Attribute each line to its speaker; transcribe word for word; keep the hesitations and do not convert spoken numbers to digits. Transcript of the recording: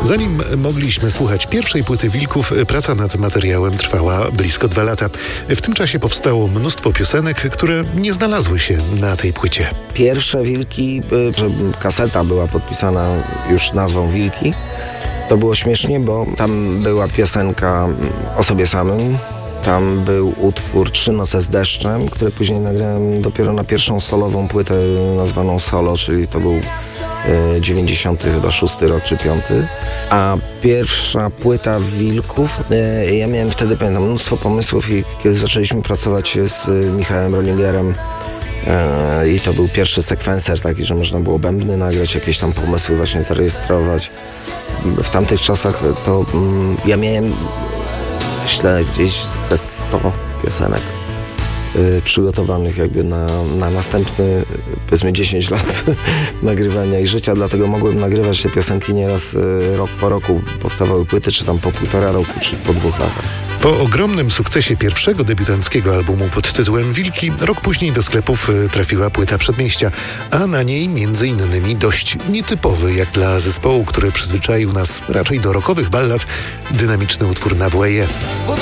Speaker 1: Zanim mogliśmy słuchać pierwszej płyty Wilków, praca nad materiałem trwała blisko dwa lata. W tym czasie powstało mnóstwo piosenek, które nie znalazły się na tej płycie.
Speaker 2: Pierwsze Wilki, że kaseta była podpisana już nazwą Wilki, to było śmiesznie, bo tam była piosenka o sobie samym. Tam był utwór Trzy noce z deszczem, który później nagrałem dopiero na pierwszą solową płytę nazwaną Solo, czyli to był dziewięćdziesiąty chyba szósty rok czy piąty. A pierwsza płyta Wilków, ja miałem wtedy, pamiętam, mnóstwo pomysłów i kiedy zaczęliśmy pracować z Michałem Rollingerem, i to był pierwszy sekwencer taki, że można było bębny nagrać, jakieś tam pomysły właśnie zarejestrować. W tamtych czasach to mm, ja miałem, myślę, gdzieś ze sto piosenek y, przygotowanych jakby na, na następny, powiedzmy dziesięć lat nagrywania i życia, dlatego mogłem nagrywać te piosenki nieraz y, rok po roku. Powstawały płyty, czy tam po półtora roku, czy po dwóch latach.
Speaker 1: Po ogromnym sukcesie pierwszego debiutanckiego albumu pod tytułem Wilki, rok później do sklepów trafiła płyta Przedmieścia, a na niej między innymi dość nietypowy jak dla zespołu, który przyzwyczaił nas raczej do rockowych ballad, dynamiczny utwór Na Voie.